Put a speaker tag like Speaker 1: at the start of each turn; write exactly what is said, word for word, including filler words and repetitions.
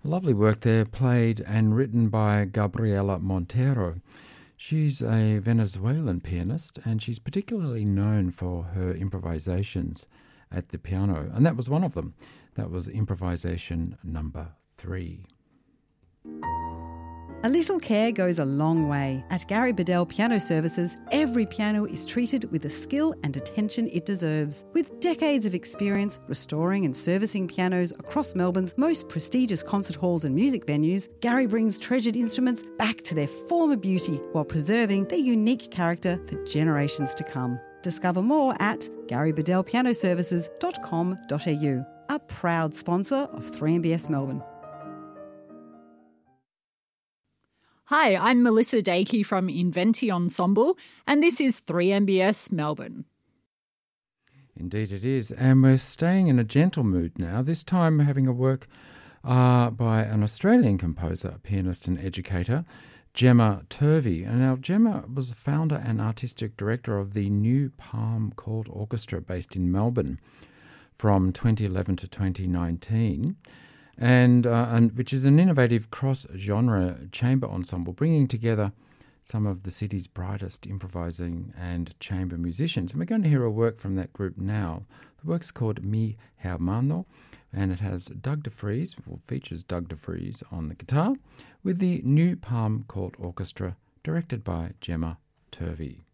Speaker 1: Lovely work there, played and written by Gabriela Montero. She's a Venezuelan pianist, and she's particularly known for her improvisations at the piano, and that was one of them. That was improvisation number three.
Speaker 2: A little care goes a long way. At Gary Bedell Piano Services, every piano is treated with the skill and attention it deserves. With decades of experience restoring and servicing pianos across Melbourne's most prestigious concert halls and music venues, Gary brings treasured instruments back to their former beauty while preserving their unique character for generations to come. Discover more at gary bedell piano services dot com dot a u, a proud sponsor of three M B S Melbourne.
Speaker 3: Hi, I'm Melissa Dakey from Inventi Ensemble, and this is three M B S Melbourne.
Speaker 1: Indeed it is, and we're staying in a gentle mood now, this time having a work uh, by an Australian composer, pianist and educator, Gemma Turvey. And now Gemma was the founder and artistic director of the New Palm Court Orchestra based in Melbourne from twenty eleven to twenty nineteen. And, uh, and which is an innovative cross-genre chamber ensemble bringing together some of the city's brightest improvising and chamber musicians. And we're going to hear a work from that group now. The work's called Mi Hermano, and it has Doug de Vries, or features Doug de Vries on the guitar, with the New Palm Court Orchestra, directed by Gemma Turvey.